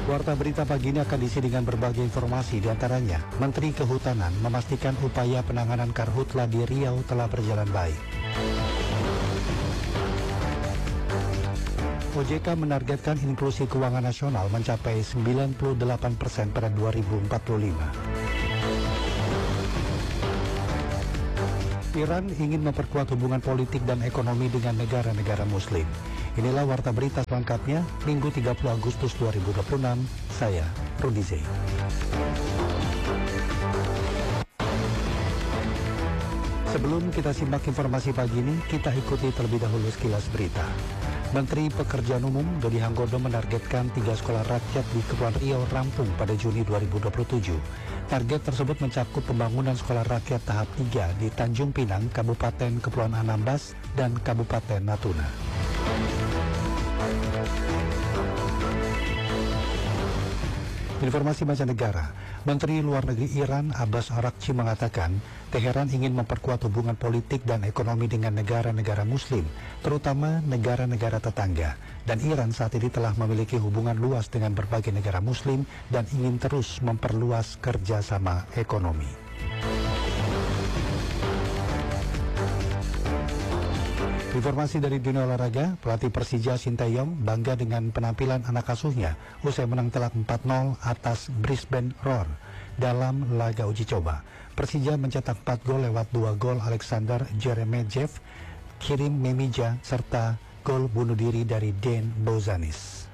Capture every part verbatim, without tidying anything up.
Warta berita pagi ini akan diisi dengan berbagai informasi, diantaranya Menteri Kehutanan memastikan upaya penanganan karhutla di Riau telah berjalan baik. O J K menargetkan inklusi keuangan nasional mencapai sembilan puluh delapan persen pada dua ribu empat puluh lima. Iran ingin memperkuat hubungan politik dan ekonomi dengan negara-negara Muslim. Inilah warta berita selengkapnya, Minggu tiga puluh Agustus dua ribu dua puluh enam. Saya Rudi Z. Sebelum kita simak informasi pagi ini, kita ikuti terlebih dahulu sekilas berita. Menteri Pekerjaan Umum Dodi Hanggodo menargetkan tiga sekolah rakyat di Kepulauan Riau rampung pada Juni dua ribu dua puluh tujuh. Target tersebut mencakup pembangunan sekolah rakyat tahap tiga di Tanjung Pinang, Kabupaten Kepulauan Anambas, dan Kabupaten Natuna. Informasi mancanegara, Menteri Luar Negeri Iran Abbas Araghchi mengatakan Teheran ingin memperkuat hubungan politik dan ekonomi dengan negara-negara Muslim, terutama negara-negara tetangga. Dan Iran saat ini telah memiliki hubungan luas dengan berbagai negara Muslim dan ingin terus memperluas kerjasama ekonomi. Informasi dari dunia olahraga, pelatih Persija Sinteyong bangga dengan penampilan anak asuhnya usai menang telak empat nol atas Brisbane Roar dalam laga uji coba. Persija mencetak empat gol lewat dua gol Alexander Jeremejev, Kirim Memija, serta gol bunuh diri dari Dean Bouzanis.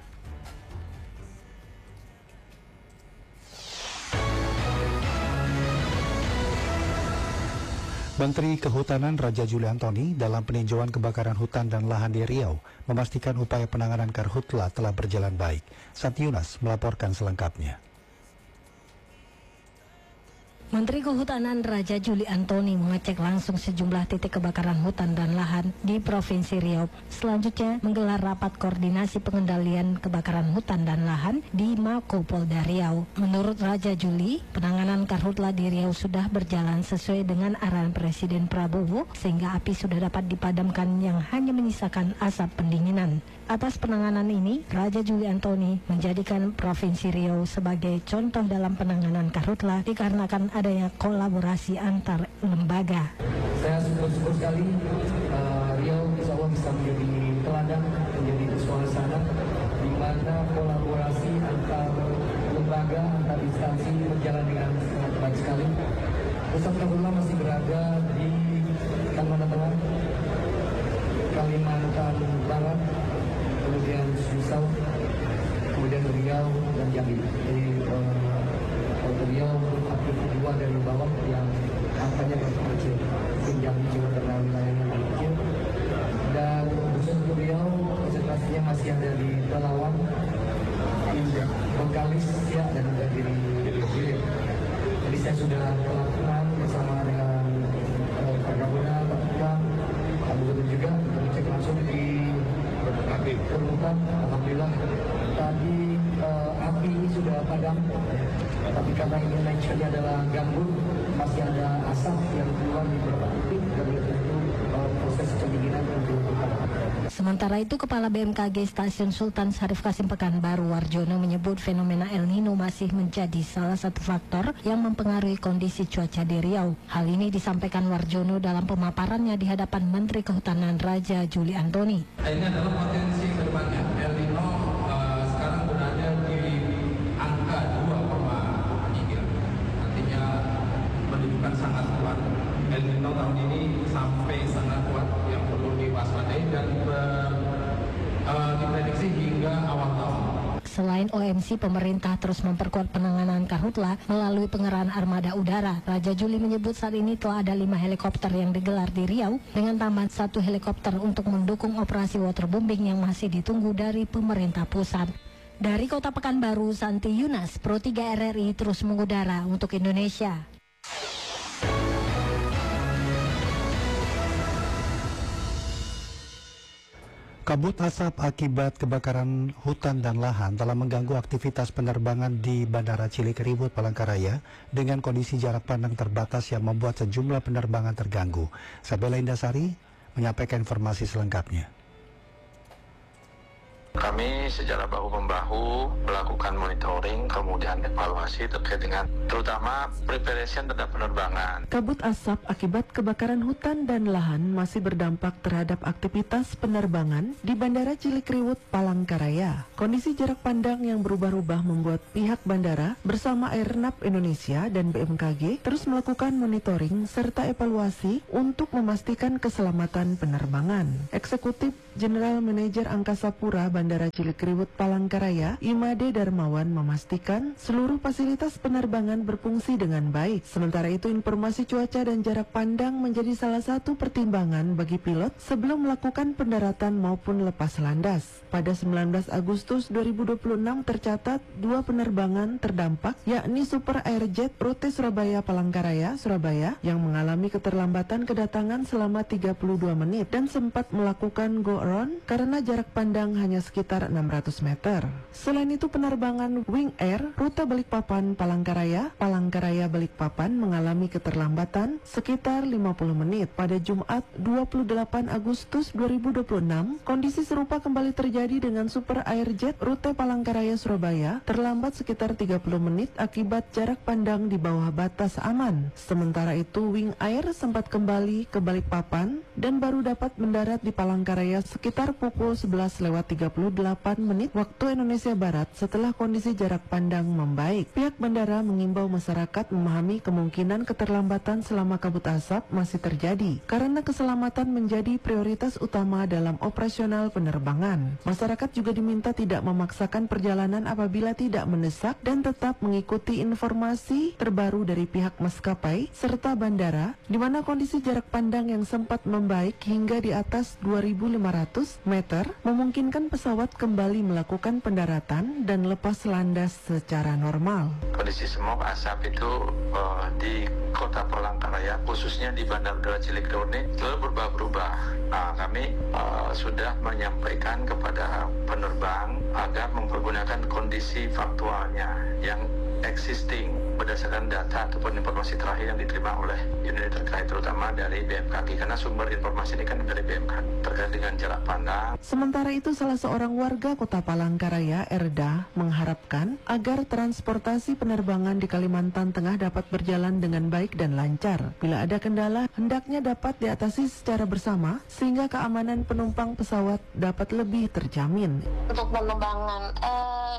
Menteri Kehutanan Raja Juli Antoni dalam peninjauan kebakaran hutan dan lahan di Riau memastikan upaya penanganan karhutla telah berjalan baik. Santi Yunas melaporkan selengkapnya. Menteri Kehutanan Raja Juli Antoni mengecek langsung sejumlah titik kebakaran hutan dan lahan di Provinsi Riau. Selanjutnya menggelar rapat koordinasi pengendalian kebakaran hutan dan lahan di Mako Polda Riau. Menurut Raja Juli, penanganan karhutla di Riau sudah berjalan sesuai dengan arahan Presiden Prabowo sehingga api sudah dapat dipadamkan yang hanya menyisakan asap pendinginan. Atas penanganan ini, Raja Juli Antoni menjadikan Provinsi Riau sebagai contoh dalam penanganan karhutla dikarenakan adanya kolaborasi antar lembaga. Saya syukur-syukur sekali uh, Riau insya Allah bisa menjadi teladan, menjadi suasana di mana kolaborasi antar lembaga, antar instansi berjalan dengan sangat baik sekali. Pusat karhutla masih berada di Kalimantan Tengah, Kalimantan Barat, kemudian Sulsel, kemudian Riau dan Jambi. Jadi uh, Riau aktif kedua dari bawah yang angkanya masih kecil, mungkin Jambi juga karena wilayahnya lebih kecil. Dan khusus untuk Riau, konsentrasinya masih ada di Pelawang, Bengkalis, ya, dan juga di Riau. Jadi saya sudah melakukan bersama dengan uh, Pak Kapolda, Pak Tukang, Pak Gubernur juga mengecek langsung di permukaan. Alhamdulillah tadi uh, api ini sudah padam, tapi karena ini nature-nya adalah gambut, masih ada asap yang keluar di beberapa titik dan itu uh, proses pendinginan untuk dilakukan. Sementara itu, Kepala B M K G Stasiun Sultan Syarif Kasim Pekanbaru Warjono menyebut fenomena El Nino masih menjadi salah satu faktor yang mempengaruhi kondisi cuaca di Riau. Hal ini disampaikan Warjono dalam pemaparannya di hadapan Menteri Kehutanan Raja Juli Antoni. Ini adalah potensi kedepannya. El Nino uh, sekarang berada di angka dua koma tiga, artinya menunjukkan sangat kuat. El Nino tahun ini sampai sangat kuat yang perlu diwaspadai dan ber, uh, diprediksi hingga awal tahun. Selain O M C, pemerintah terus memperkuat penanganan karhutla melalui pengerahan armada udara. Raja Juli menyebut saat ini telah ada lima helikopter yang digelar di Riau dengan tambahan satu helikopter untuk mendukung operasi waterbombing yang masih ditunggu dari pemerintah pusat. Dari Kota Pekanbaru, Santi Yunas, Pro tiga R R I terus mengudara untuk Indonesia. Kabut asap akibat kebakaran hutan dan lahan telah mengganggu aktivitas penerbangan di Bandara Cilikriwut, Palangkaraya dengan kondisi jarak pandang terbatas yang membuat sejumlah penerbangan terganggu. Sabela Indasari menyampaikan informasi selengkapnya. Kami secara bahu-membahu melakukan monitoring, kemudian evaluasi terkait dengan terutama preparation terhadap penerbangan. Kabut asap akibat kebakaran hutan dan lahan masih berdampak terhadap aktivitas penerbangan di Bandara Cilikriwut, Palangkaraya. Kondisi jarak pandang yang berubah-ubah membuat pihak bandara bersama Airnav Indonesia dan B M K G terus melakukan monitoring serta evaluasi untuk memastikan keselamatan penerbangan. Eksekutif General Manager Angkasa Pura Bandara Cilikriwut Palangkaraya, Imade Darmawan memastikan seluruh fasilitas penerbangan berfungsi dengan baik. Sementara itu, informasi cuaca dan jarak pandang menjadi salah satu pertimbangan bagi pilot sebelum melakukan pendaratan maupun lepas landas. Pada sembilan belas Agustus dua ribu dua puluh enam tercatat dua penerbangan terdampak, yakni Super Airjet rute Surabaya Palangkaraya, Surabaya yang mengalami keterlambatan kedatangan selama tiga puluh dua menit dan sempat melakukan go around karena jarak pandang hanya sekitar enam ratus meter. Selain itu, penerbangan Wing Air rute Balikpapan Palangkaraya, Palangkaraya Balikpapan mengalami keterlambatan sekitar lima puluh menit. Pada Jumat dua puluh delapan Agustus dua ribu dua puluh enam, kondisi serupa kembali terjadi dengan Super Airjet rute Palangkaraya Surabaya terlambat sekitar tiga puluh menit akibat jarak pandang di bawah batas aman. Sementara itu, Wing Air sempat kembali ke Balikpapan dan baru dapat mendarat di Palangkaraya sekitar pukul sebelas lewat tiga puluh delapan menit waktu Indonesia Barat setelah kondisi jarak pandang membaik. Pihak bandara mengimbau masyarakat memahami kemungkinan keterlambatan selama kabut asap masih terjadi karena keselamatan menjadi prioritas utama dalam operasional penerbangan. Masyarakat juga diminta tidak memaksakan perjalanan apabila tidak mendesak dan tetap mengikuti informasi terbaru dari pihak maskapai serta bandara, di mana kondisi jarak pandang yang sempat membaik hingga di atas dua ribu lima ratus meter memungkinkan pesawat kembali melakukan pendaratan dan lepas landas secara normal. Kondisi smog asap itu uh, di kota Palangkaraya, khususnya di Bandara Udara Cilikriwut ini selalu berubah-ubah. Nah, kami uh, sudah menyampaikan kepada penerbang agar mempergunakan kondisi faktualnya yang existing berdasarkan data ataupun informasi terakhir yang diterima oleh unit terkait, terutama dari B M K G, karena sumber informasi ini kan dari B M K G terkait dengan jarak pandang. Sementara itu, salah seorang warga kota Palangkaraya, Erda, mengharapkan agar transportasi penerbangan di Kalimantan Tengah dapat berjalan dengan baik dan lancar. Bila ada kendala, hendaknya dapat diatasi secara bersama sehingga keamanan penumpang pesawat dapat lebih terjamin. Untuk penerbangan, uh...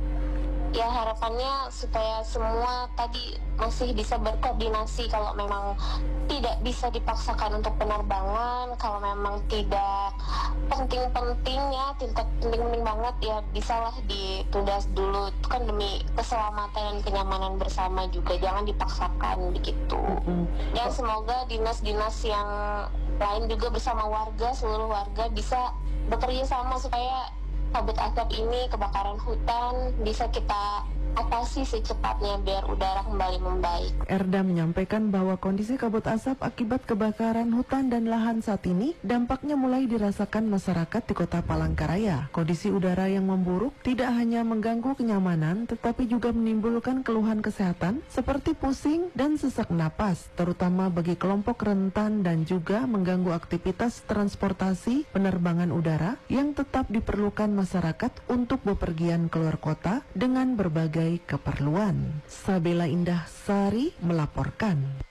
ya harapannya supaya semua tadi masih bisa berkoordinasi. Kalau memang tidak bisa dipaksakan untuk penerbangan, kalau memang tidak penting-penting ya, tidak penting-penting banget ya, bisalah ditunda dulu. Itu kan demi keselamatan dan kenyamanan bersama juga, jangan dipaksakan begitu. Ya semoga dinas-dinas yang lain juga bersama warga, seluruh warga bisa bekerja sama supaya kabut asap ini, kebakaran hutan bisa kita atasi secepatnya biar udara kembali membaik. Erda menyampaikan bahwa kondisi kabut asap akibat kebakaran hutan dan lahan saat ini dampaknya mulai dirasakan masyarakat di kota Palangkaraya. Kondisi udara yang memburuk tidak hanya mengganggu kenyamanan tetapi juga menimbulkan keluhan kesehatan seperti pusing dan sesak napas, terutama bagi kelompok rentan, dan juga mengganggu aktivitas transportasi penerbangan udara yang tetap diperlukan masyarakat untuk bepergian keluar kota dengan berbagai keperluan. Sabela Indah Sari melaporkan.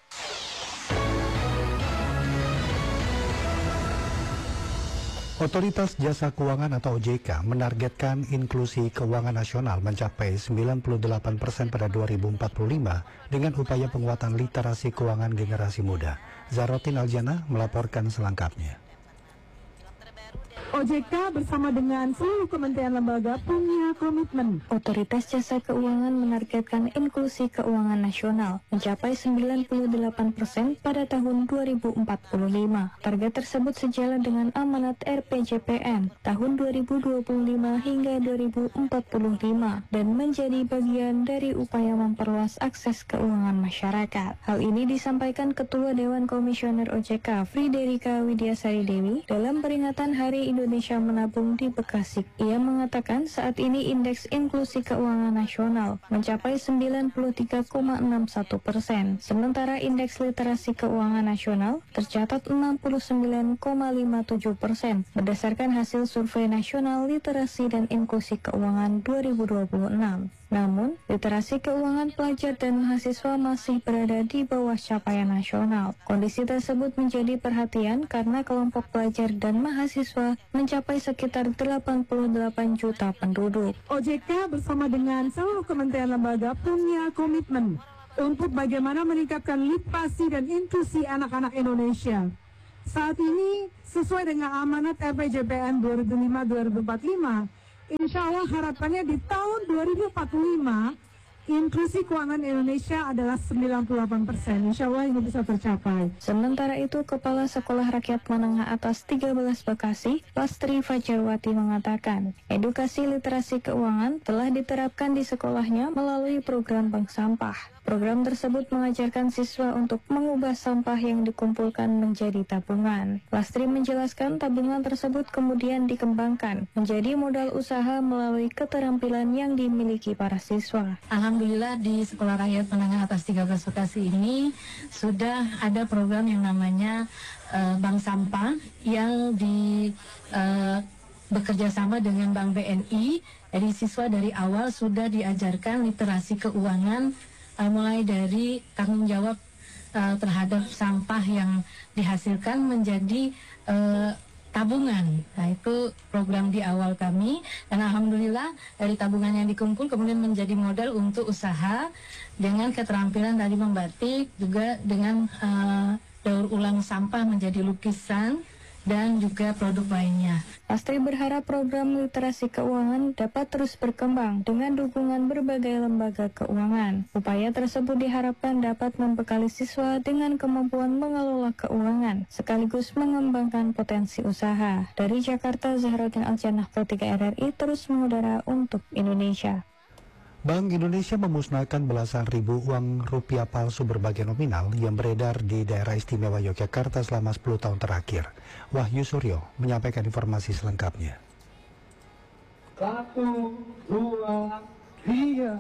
Otoritas Jasa Keuangan atau O J K menargetkan inklusi keuangan nasional mencapai sembilan puluh delapan persen pada dua ribu empat puluh lima dengan upaya penguatan literasi keuangan generasi muda. Zarotin Aljana melaporkan selengkapnya. O J K bersama dengan seluruh kementerian lembaga punya komitmen. Otoritas Jasa Keuangan menargetkan inklusi keuangan nasional mencapai sembilan puluh delapan persen pada tahun dua ribu empat puluh lima. Target tersebut sejalan dengan amanat R P J P N tahun dua ribu dua puluh lima hingga dua ribu empat puluh lima dan menjadi bagian dari upaya memperluas akses keuangan masyarakat. Hal ini disampaikan Ketua Dewan Komisioner O J K Friderika Widyasari Dewi dalam peringatan Hari Indonesia Menabung di Bekasi. Ia mengatakan saat ini indeks inklusi keuangan nasional mencapai sembilan puluh tiga koma enam satu persen, sementara indeks literasi keuangan nasional tercatat enam puluh sembilan koma lima tujuh persen berdasarkan hasil Survei Nasional Literasi dan Inklusi Keuangan dua ribu dua puluh enam. Namun, literasi keuangan pelajar dan mahasiswa masih berada di bawah capaian nasional. Kondisi tersebut menjadi perhatian karena kelompok pelajar dan mahasiswa mencapai sekitar delapan puluh delapan juta penduduk. O J K bersama dengan seluruh kementerian lembaga punya komitmen untuk bagaimana meningkatkan literasi dan inklusi anak-anak Indonesia. Saat ini, sesuai dengan amanat R P J P N dua ribu lima sampai dua ribu empat puluh lima, insya Allah harapannya di tahun dua ribu empat puluh lima, inklusi keuangan Indonesia adalah sembilan puluh delapan persen. Insya Allah ini bisa tercapai. Sementara itu, Kepala Sekolah Rakyat Menengah Atas tiga belas Bekasi, Lastri Fajarwati mengatakan, edukasi literasi keuangan telah diterapkan di sekolahnya melalui program Bank Sampah. Program tersebut mengajarkan siswa untuk mengubah sampah yang dikumpulkan menjadi tabungan. Lastri menjelaskan tabungan tersebut kemudian dikembangkan menjadi modal usaha melalui keterampilan yang dimiliki para siswa. Alhamdulillah di Sekolah Rakyat Menengah Atas tiga belas Bekasi ini sudah ada program yang namanya uh, Bank Sampah yang di uh, bekerja sama dengan Bank B N I. Jadi siswa dari awal sudah diajarkan literasi keuangan, Uh, mulai dari tanggung jawab uh, terhadap sampah yang dihasilkan menjadi uh, tabungan. Nah, itu program di awal kami, dan alhamdulillah dari tabungan yang dikumpul kemudian menjadi modal untuk usaha dengan keterampilan dari membatik, juga dengan uh, daur ulang sampah menjadi lukisan dan juga produk lainnya. Lastri berharap program literasi keuangan dapat terus berkembang dengan dukungan berbagai lembaga keuangan. Upaya tersebut diharapkan dapat membekali siswa dengan kemampuan mengelola keuangan, sekaligus mengembangkan potensi usaha. Dari Jakarta, Zahraudin Aljanah, Pro tiga R R I, terus mengudara untuk Indonesia. Bank Indonesia memusnahkan belasan ribu uang rupiah palsu berbagai nominal yang beredar di daerah istimewa Yogyakarta selama sepuluh tahun terakhir. Wahyu Suryo menyampaikan informasi selengkapnya. Satu, dua, tiga.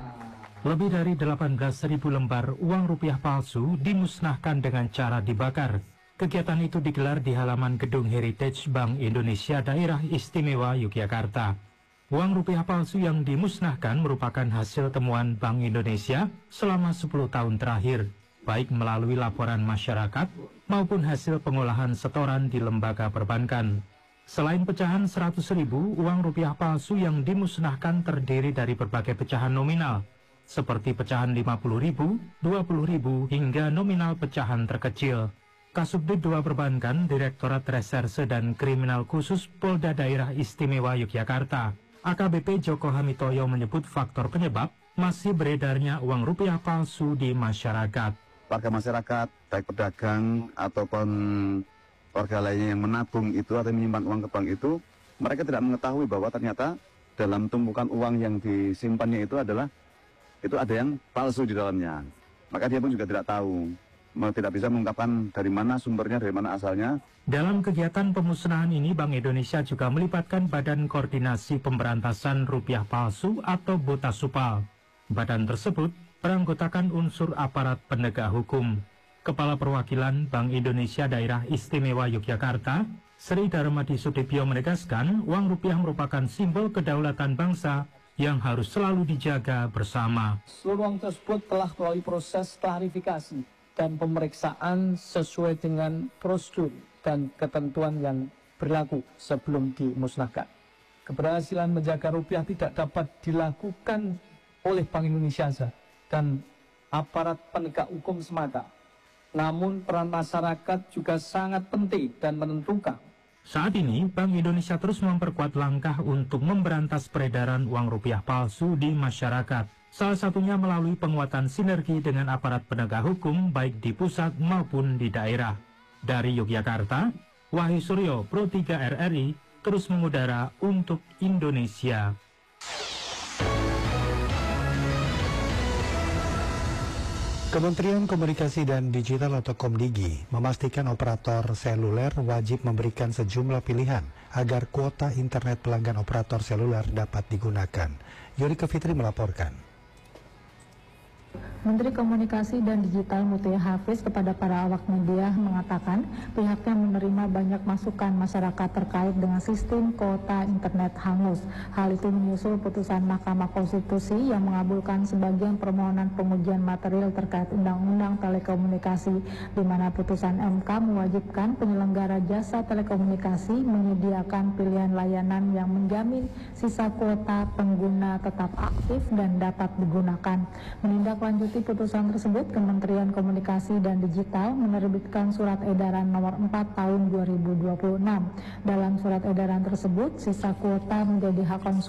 Lebih dari delapan belas ribu lembar uang rupiah palsu dimusnahkan dengan cara dibakar. Kegiatan itu digelar di halaman gedung Heritage Bank Indonesia Daerah Istimewa Yogyakarta. Uang rupiah palsu yang dimusnahkan merupakan hasil temuan Bank Indonesia selama sepuluh tahun terakhir, baik melalui laporan masyarakat maupun hasil pengolahan setoran di lembaga perbankan. Selain pecahan seratus ribu, uang rupiah palsu yang dimusnahkan terdiri dari berbagai pecahan nominal, seperti pecahan lima puluh ribu, dua puluh ribu, hingga nominal pecahan terkecil. Kasubdit dua Perbankan, Direktorat Reserse dan Kriminal Khusus Polda Daerah Istimewa Yogyakarta, A K B P Joko Hamitoyo, menyebut faktor penyebab masih beredarnya uang rupiah palsu di masyarakat. Warga masyarakat, baik pedagang ataupun warga lainnya yang menabung itu atau menyimpan uang ke bank itu, mereka tidak mengetahui bahwa ternyata dalam tumpukan uang yang disimpannya itu adalah itu ada yang palsu di dalamnya. Maka dia pun juga tidak tahu, tidak bisa mengungkapkan dari mana sumbernya, dari mana asalnya. Dalam kegiatan pemusnahan ini, Bank Indonesia juga melibatkan Badan Koordinasi Pemberantasan Rupiah Palsu atau Botasupal. Badan tersebut beranggotakan unsur aparat penegak hukum. Kepala Perwakilan Bank Indonesia Daerah Istimewa Yogyakarta, Sri Darmadi Sudibyo, menegaskan uang rupiah merupakan simbol kedaulatan bangsa yang harus selalu dijaga bersama. Seluruh uang tersebut telah melalui proses klarifikasi dan pemeriksaan sesuai dengan prosedur dan ketentuan yang berlaku sebelum dimusnahkan. Keberhasilan menjaga rupiah tidak dapat dilakukan oleh Bank Indonesia saja dan aparat penegak hukum semata. Namun peran masyarakat juga sangat penting dan menentukan. Saat ini, Bank Indonesia terus memperkuat langkah untuk memberantas peredaran uang rupiah palsu di masyarakat. Salah satunya melalui penguatan sinergi dengan aparat penegak hukum baik di pusat maupun di daerah. Dari Yogyakarta, Wahyu Suryo, Pro tiga R R I, terus mengudara untuk Indonesia. Kementerian Komunikasi dan Digital atau Komdigi memastikan operator seluler wajib memberikan sejumlah pilihan agar kuota internet pelanggan operator seluler dapat digunakan. Yurika Fitri melaporkan. Menteri Komunikasi dan Digital Mutia Hafiz kepada para awak media mengatakan pihaknya menerima banyak masukan masyarakat terkait dengan sistem kuota internet hangus. Hal itu menyusul putusan Mahkamah Konstitusi yang mengabulkan sebagian permohonan pengujian material terkait Undang-Undang Telekomunikasi, di mana putusan M K mewajibkan penyelenggara jasa telekomunikasi menyediakan pilihan layanan yang menjamin sisa kuota pengguna tetap aktif dan dapat digunakan. Menindaklanjuti putusan tersebut, Kementerian Komunikasi dan Digital menerbitkan Surat Edaran Nomor empat Tahun dua ribu dua puluh enam. Dalam surat edaran tersebut, sisa kuota menjadi hak konsumen